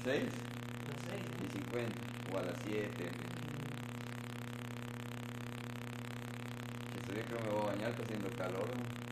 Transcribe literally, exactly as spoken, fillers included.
seis Las seis, y ¿no? cincuenta o a las siete. Ese día que me voy a bañar, está haciendo calor, ¿no?